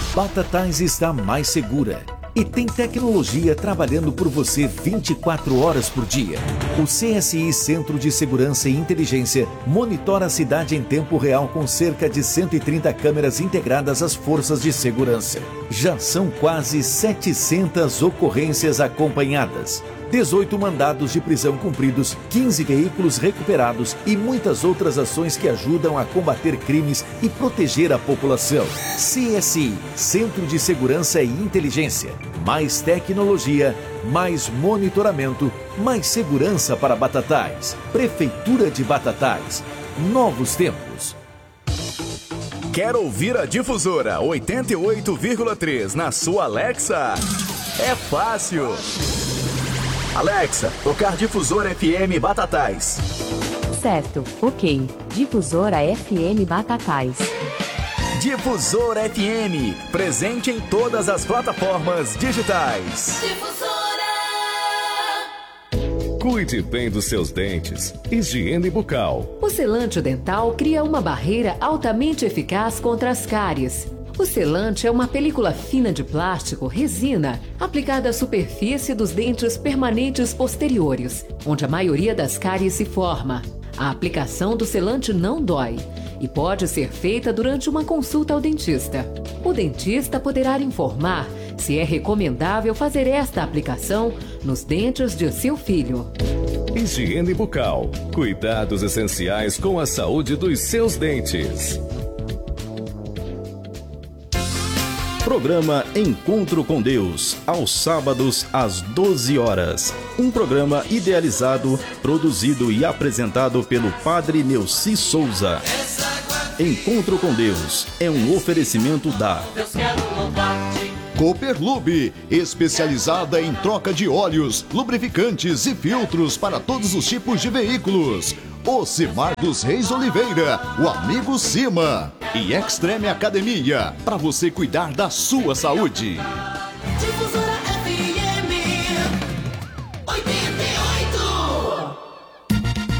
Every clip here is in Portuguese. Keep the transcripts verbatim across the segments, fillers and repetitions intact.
Batatais está mais segura e tem tecnologia trabalhando por você vinte e quatro horas por dia. O C S I Centro de Segurança e Inteligência monitora a cidade em tempo real com cerca de cento e trinta câmeras integradas às forças de segurança. Já são quase setecentas ocorrências acompanhadas, dezoito mandados de prisão cumpridos, quinze veículos recuperados e muitas outras ações que ajudam a combater crimes e proteger a população. C S I, Centro de Segurança e Inteligência. Mais tecnologia, mais monitoramento, mais segurança para Batatais. Prefeitura de Batatais. Novos tempos. Quer ouvir a Difusora oitenta e oito vírgula três na sua Alexa? É fácil. Alexa, tocar Difusora F M Batatais. Certo, ok. Difusora F M Batatais. Difusora F M, presente em todas as plataformas digitais. Difusora! Cuide bem dos seus dentes. Higiene bucal. O selante dental cria uma barreira altamente eficaz contra as cáries. O selante é uma película fina de plástico, resina, aplicada à superfície dos dentes permanentes posteriores, onde a maioria das cáries se forma. A aplicação do selante não dói e pode ser feita durante uma consulta ao dentista. O dentista poderá informar se é recomendável fazer esta aplicação nos dentes de seu filho. Higiene bucal. Cuidados essenciais com a saúde dos seus dentes. Programa Encontro com Deus, aos sábados às doze horas. Um programa idealizado, produzido e apresentado pelo Padre Neuci Souza. Encontro com Deus é um oferecimento da Cooperlube, especializada em troca de óleos, lubrificantes e filtros para todos os tipos de veículos. Ocimar dos Reis Oliveira, o amigo Cima. E Extreme Academia, para você cuidar da sua saúde. Difusora F M oitenta e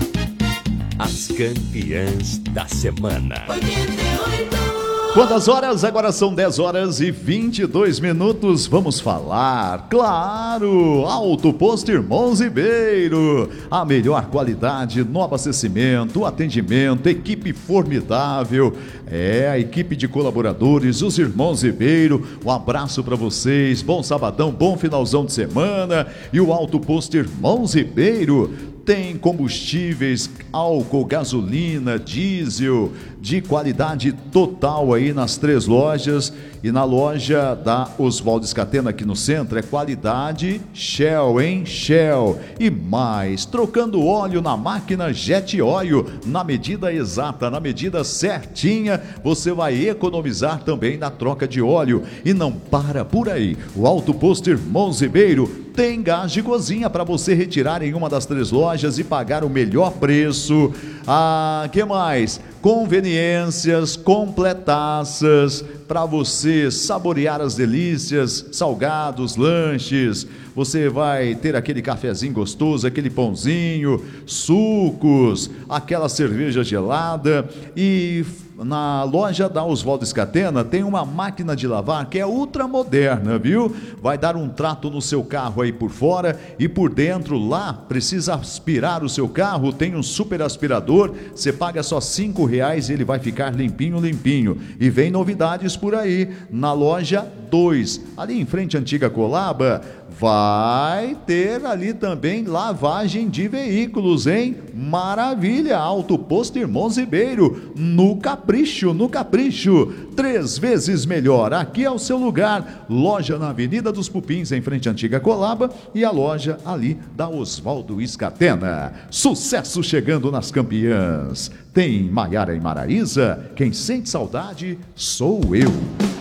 oito. As campeãs da semana. oitenta e oito. Quantas horas? Agora são dez horas e vinte e dois minutos. Vamos falar, claro, Auto Posto Irmãos Ribeiro. A melhor qualidade no abastecimento, atendimento, equipe formidável. É, a equipe de colaboradores, os Irmãos Ribeiro. Um abraço para vocês. Bom sabadão, bom finalzão de semana. E o Auto Posto Irmãos Ribeiro tem combustíveis, álcool, gasolina, diesel, de qualidade total aí nas três lojas. E na loja da Oswaldo Scatena aqui no centro é qualidade Shell, hein? Shell. E mais, trocando óleo na máquina Jet Oil, na medida exata, na medida certinha, você vai economizar também na troca de óleo. E não para por aí. O Auto Posto Irmãos Ribeiro tem gás de cozinha para você retirar em uma das três lojas e pagar o melhor preço. Ah, que mais? Conveniências completaças para você saborear as delícias, salgados, lanches. Você vai ter aquele cafezinho gostoso, aquele pãozinho, sucos, aquela cerveja gelada. E na loja da Oswaldo Scatena tem uma máquina de lavar que é ultra moderna, viu? Vai dar um trato no seu carro aí por fora e por dentro. Lá precisa aspirar o seu carro, tem um super aspirador, você paga só cinco reais e ele vai ficar limpinho, limpinho. E vem novidades por aí, na loja dois, ali em frente à antiga Colaba, vai ter ali também lavagem de veículos, hein? Maravilha! Auto Posto Irmãos Ribeiro, no capricho, no capricho, três vezes melhor. Aqui é o seu lugar. Loja na Avenida dos Pupins, em frente à antiga Colaba, e a loja ali da Oswaldo Scatena. Sucesso chegando nas campeãs. Tem Maiara e Maraísa, quem sente saudade sou eu.